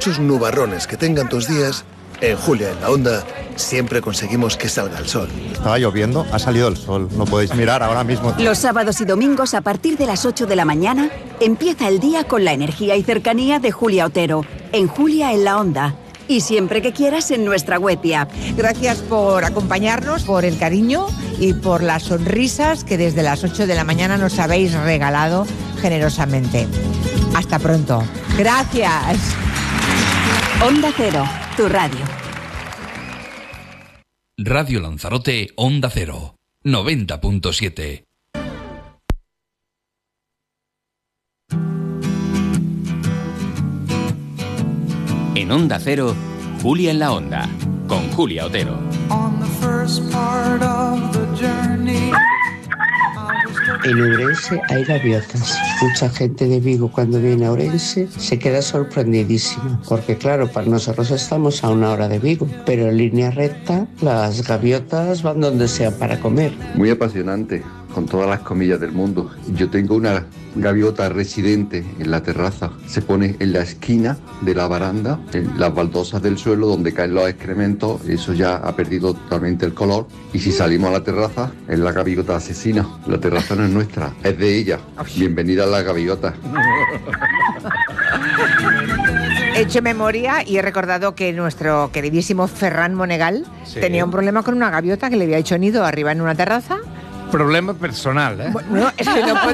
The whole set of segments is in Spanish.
muchos nubarrones que tengan tus días, en Julia en la Onda siempre conseguimos que salga el sol. Estaba lloviendo, ha salido el sol. No podéis mirar ahora mismo. Los sábados y domingos a partir de las 8 de la mañana empieza el día con la energía y cercanía de Julia Otero, en Julia en la Onda. Y siempre que quieras en nuestra web y app. Gracias por acompañarnos, por el cariño y por las sonrisas que desde las 8 de la mañana nos habéis regalado generosamente. Hasta pronto. Gracias. Onda Cero, tu radio. Radio Lanzarote, Onda Cero, 90.7. En Onda Cero, Julia en la Onda, con Julia Otero. En Ourense hay gaviotas. Mucha gente de Vigo cuando viene a Ourense se queda sorprendidísima, porque claro, para nosotros estamos a 1 hora de Vigo, pero en línea recta las gaviotas van donde sea para comer. Muy apasionante, con todas las comillas del mundo. Yo tengo una gaviota residente en la terraza. Se pone en la esquina de la baranda, en las baldosas del suelo donde caen los excrementos. Eso ya ha perdido totalmente el color. Y si salimos a la terraza, es la gaviota asesina. La terraza no es nuestra, es de ella. Bienvenida a la gaviota. He hecho memoria y he recordado que nuestro queridísimo Ferran Monegal tenía un problema con una gaviota que le había hecho nido arriba en una terraza. Problema personal, ¿eh? Bueno, es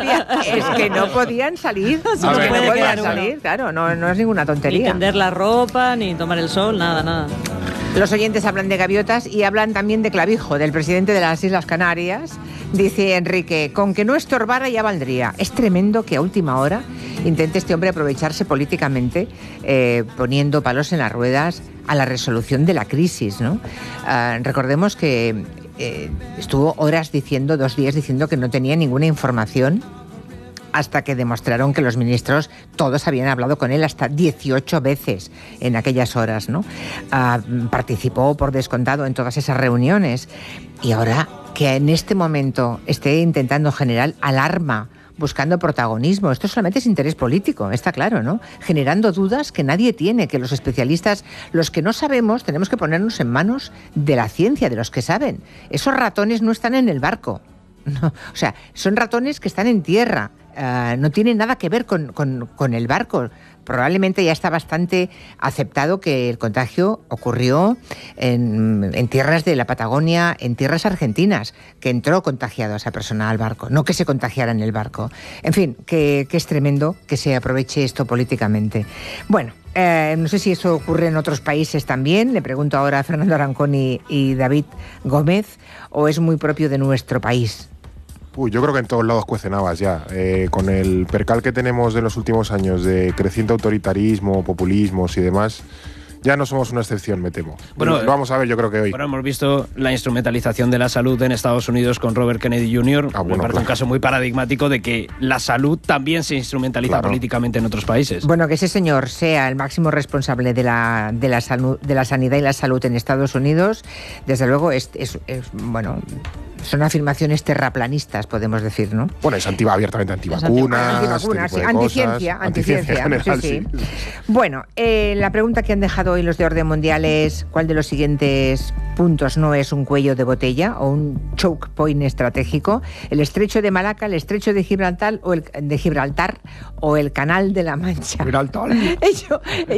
que no podían salir. No podían salir, claro, no es ninguna tontería. Ni tender la ropa, ni tomar el sol, nada. Los oyentes hablan de gaviotas y hablan también de Clavijo, del presidente de las Islas Canarias. Dice Enrique, con que no estorbara ya valdría. Es tremendo que a última hora intente este hombre aprovecharse políticamente, poniendo palos en las ruedas a la resolución de la crisis, ¿no? Recordemos que estuvo 2 días diciendo que no tenía ninguna información, hasta que demostraron que los ministros todos habían hablado con él hasta 18 veces en aquellas horas, ¿no? Participó por descontado en todas esas reuniones, y ahora que en este momento esté intentando generar alarma, buscando protagonismo, esto solamente es interés político, está claro, ¿no? Generando dudas que nadie tiene, que los especialistas, los que no sabemos, tenemos que ponernos en manos de la ciencia, de los que saben. Esos ratones no están en el barco, no, o sea, son ratones que están en tierra, no tienen nada que ver con el barco. Probablemente ya está bastante aceptado que el contagio ocurrió en tierras de la Patagonia, en tierras argentinas, que entró contagiado esa persona al barco, no que se contagiara en el barco. En fin, que es tremendo que se aproveche esto políticamente. Bueno, no sé si eso ocurre en otros países también, le pregunto ahora a Fernando Arancón y David Gómez, o es muy propio de nuestro país. Yo creo que en todos lados cuecen habas ya. Con el percal que tenemos de los últimos años de creciente autoritarismo, populismos y demás, ya no somos una excepción, me temo. Bueno, lo vamos a ver, yo creo que hoy. Bueno, hemos visto la instrumentalización de la salud en Estados Unidos con Robert Kennedy Jr. Me parece un caso muy paradigmático de que la salud también se instrumentaliza políticamente en otros paíes. Bueno, que ese señor sea el máximo responsable de la sanidad y la salud en Estados Unidos, desde luego es bueno, son afirmaciones terraplanistas, podemos decir, ¿no? Bueno, es abiertamente antivacunas, sí, anticiencia, general, sí. Bueno, la pregunta que han dejado hoy los de Orden Mundial es: ¿cuál de los siguientes puntos no es un cuello de botella o un choke point estratégico? ¿El estrecho de Malaca, el estrecho de Gibraltar o el canal de la Mancha? Gibraltar. He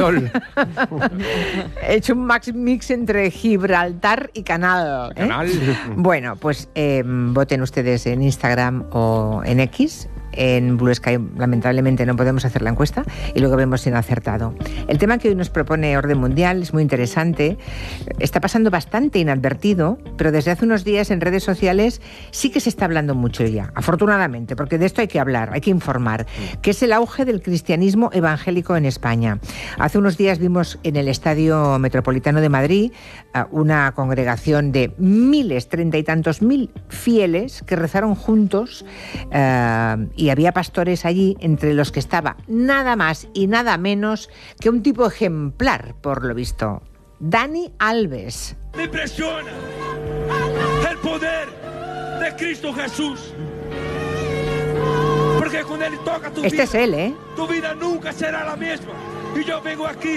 hecho un mix entre Gibraltar y canal. Bueno, pues voten ustedes en Instagram o en X. En Blue Sky lamentablemente no podemos hacer la encuesta y luego vemos si han acertado. El tema que hoy nos propone Orden Mundial es muy interesante. Está pasando bastante inadvertido, pero desde hace unos días en redes sociales sí que se está hablando mucho ya, afortunadamente, porque de esto hay que hablar, hay que informar, que es el auge del cristianismo evangélico en España. Hace unos días vimos en el Estadio Metropolitano de Madrid una congregación de miles, 30 y tantos mil fieles que rezaron juntos, y había pastores allí, entre los que estaba nada más y nada menos que un tipo ejemplar, por lo visto, Dani Alves. Me impresiona el poder de Cristo Jesús, porque cuando Él toca tu vida, es él, tu vida nunca será la misma. Y yo vengo aquí